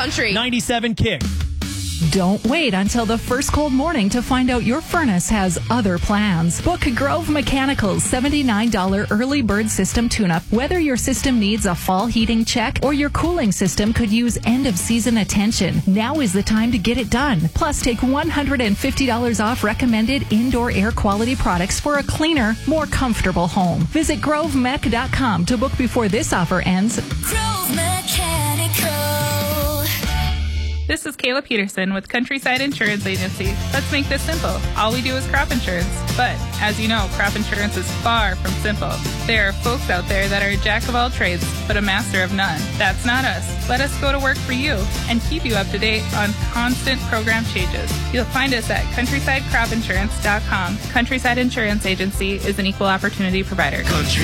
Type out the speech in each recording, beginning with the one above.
Country 97 Kick. Don't wait until the first cold morning to find out your furnace has other plans. Book Grove Mechanical's $79 early bird system tune-up. Whether your system needs a fall heating check or your cooling system could use end-of-season attention, now is the time to get it done. Plus, take $150 off recommended indoor air quality products for a cleaner, more comfortable home. Visit grovemech.com to book before this offer ends. Grove Mechanical. This is Kayla Peterson with Countryside Insurance Agency. Let's make this simple. All we do is crop insurance. But, as you know, crop insurance is far from simple. There are folks out there that are a jack of all trades, but a master of none. That's not us. Let us go to work for you and keep you up to date on constant program changes. You'll find us at CountrysideCropInsurance.com. Countryside Insurance Agency is an equal opportunity provider.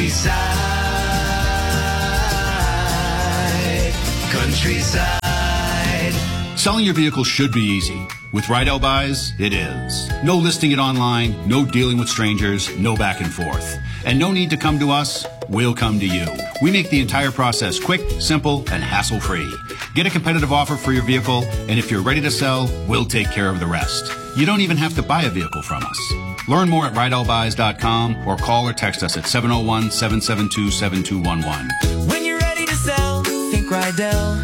Countryside. Selling your vehicle should be easy. With Rydell Buys, it is. No listing it online, no dealing with strangers, no back and forth. And no need to come to us, we'll come to you. We make the entire process quick, simple, and hassle-free. Get a competitive offer for your vehicle, and if you're ready to sell, we'll take care of the rest. You don't even have to buy a vehicle from us. Learn more at RydellBuys.com or call or text us at 701-772-7211. When you're ready to sell, think Rydell.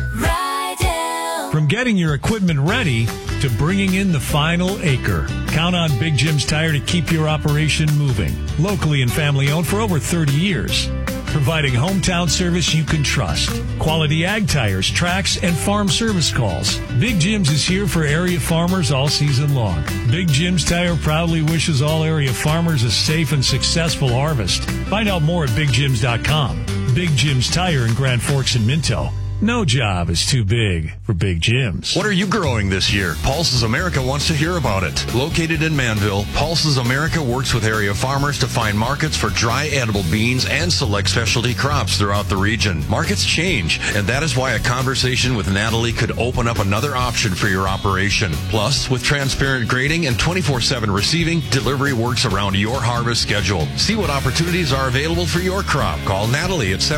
From getting your equipment ready to bringing in the final acre, count on Big Jim's Tire to keep your operation moving. Locally and family owned for over 30 years. Providing hometown service you can trust. Quality ag tires, tracks, and farm service calls. Big Jim's is here for area farmers all season long. Big Jim's Tire proudly wishes all area farmers a safe and successful harvest. Find out more at BigJims.com. Big Jim's Tire in Grand Forks and Minto. No job is too big for Big Jim's. What are you growing this year? Pulses America wants to hear about it. Located in Manville, Pulses America works with area farmers to find markets for dry edible beans and select specialty crops throughout the region. Markets change, and that is why a conversation with Natalie could open up another option for your operation. Plus, with transparent grading and 24/7 receiving, delivery works around your harvest schedule. See what opportunities are available for your crop. Call Natalie at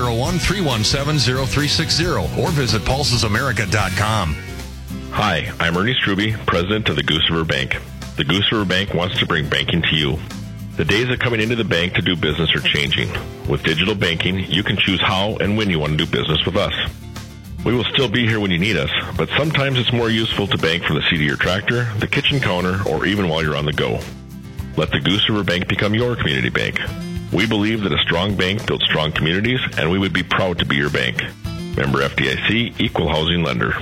701-317-0360 or visit pulsesamerica.com. Hi, I'm Ernie Struby, president of the Goose River Bank. The Goose River Bank wants to bring banking to you. The days of coming into the bank to do business are changing. With digital banking, you can choose how and when you want to do business with us. We will still be here when you need us, but sometimes it's more useful to bank from the seat of your tractor, the kitchen counter, or even while you're on the go. Let the Goose River Bank become your community bank. We believe that a strong bank builds strong communities, and we would be proud to be your bank. Member FDIC, Equal Housing Lender.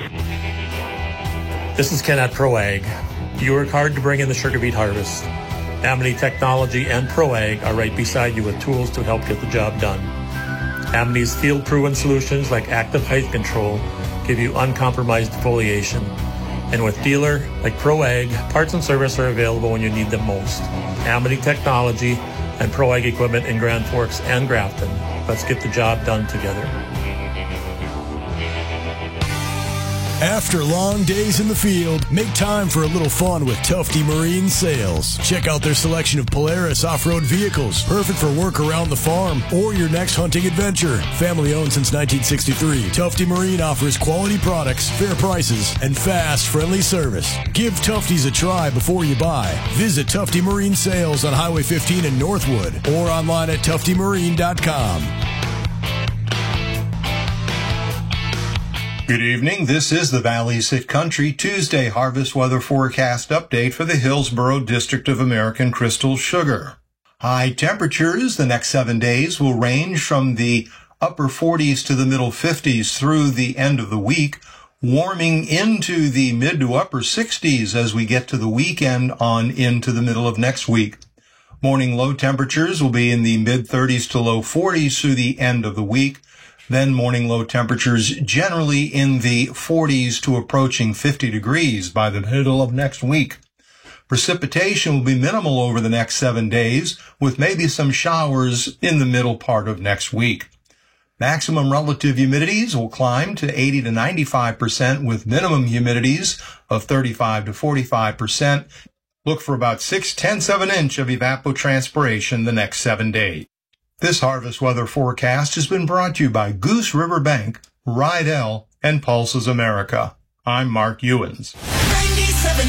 This is Ken at ProAg. You work hard to bring in the sugar beet harvest. Amity Technology and ProAg are right beside you with tools to help get the job done. Amity's field-proven solutions like active height control give you uncompromised foliation. And with dealer like ProAg, parts and service are available when you need them most. Amity Technology and ProAg equipment in Grand Forks and Grafton. Let's get the job done together. After long days in the field, make time for a little fun with Tufty Marine Sales. Check out their selection of Polaris off-road vehicles, perfect for work around the farm or your next hunting adventure. Family owned since 1963, Tufty Marine offers quality products, fair prices, and fast, friendly service. Give Tufty's a try before you buy. Visit Tufty Marine Sales on Highway 15 in Northwood or online at tuftymarine.com. Good evening. This is the Valley's Hit Country Tuesday harvest weather forecast update for the Hillsborough District of American Crystal Sugar. High temperatures the next 7 days will range from the upper 40s to the middle 50s through the end of the week, warming into the mid to upper 60s as we get to the weekend on into the middle of next week. Morning low temperatures will be in the mid 30s to low 40s through the end of the week. Then morning low temperatures generally in the 40s to approaching 50 degrees by the middle of next week. Precipitation will be minimal over the next 7 days, with maybe some showers in the middle part of next week. Maximum relative humidities will climb to 80 to 95% with minimum humidities of 35 to 45%. Look for about 6/10 of an inch of evapotranspiration the next 7 days. This harvest weather forecast has been brought to you by Goose River Bank, Rydell, and Pulses America. I'm Mark Ewens. 97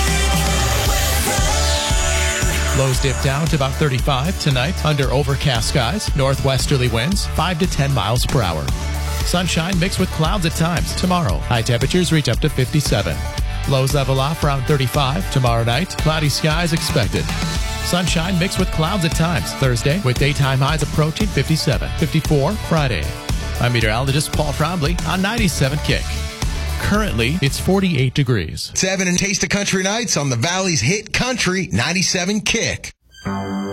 Lows dip down to about 35 tonight under overcast skies. Northwesterly winds 5 to 10 miles per hour. Sunshine mixed with clouds at times tomorrow. High temperatures reach up to 57. Lows level off around 35 tomorrow night. Cloudy skies expected. Sunshine mixed with clouds at times Thursday with daytime highs approaching 57. 54 Friday. I'm meteorologist Paul Trombley on 97 Kick. Currently, it's 48 degrees. 7 and Taste of Country Nights on the Valley's Hit Country 97 Kick.